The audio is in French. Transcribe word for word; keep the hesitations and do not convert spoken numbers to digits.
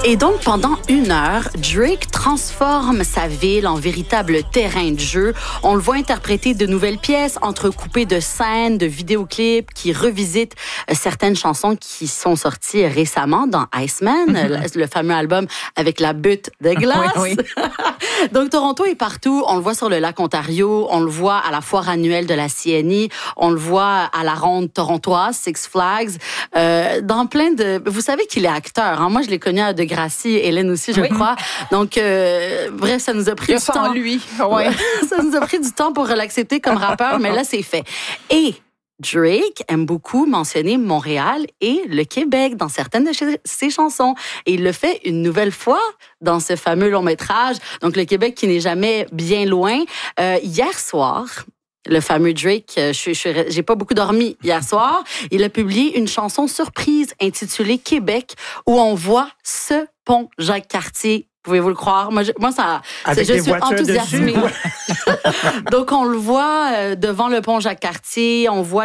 Et donc, pendant une heure, Drake transforme sa ville en véritable terrain de jeu. On le voit interpréter de nouvelles pièces, entrecoupées de scènes, de vidéoclips qui revisitent certaines chansons qui sont sorties récemment dans Iceman, mm-hmm. le, le fameux album avec la butte de glace. Oui, oui. Donc, Toronto est partout. On le voit sur le lac Ontario, on le voit à la foire annuelle de la C N I, on le voit à la ronde torontoise, Six Flags, euh, dans plein de... Vous savez qu'il est acteur, hein? Moi, je l'ai connu à Degrassi, Hélène aussi, je oui. crois. Donc, euh, bref, ça nous a pris Il y a du ça temps. en lui, ouais. Ça nous a pris du temps pour l'accepter comme rappeur, mais là, c'est fait. Et Drake aime beaucoup mentionner Montréal et le Québec dans certaines de ses chansons. Et il le fait une nouvelle fois dans ce fameux long-métrage. Donc, le Québec qui n'est jamais bien loin. Euh, hier soir... Le fameux Drake, je, je, j'ai pas beaucoup dormi hier soir. Il a publié une chanson surprise intitulée Québec où on voit ce pont Jacques-Cartier. Pouvez-vous le croire? Moi, je, moi ça, Avec je des suis enthousiasmée. dessus. Donc, on le voit devant le pont Jacques-Cartier. On voit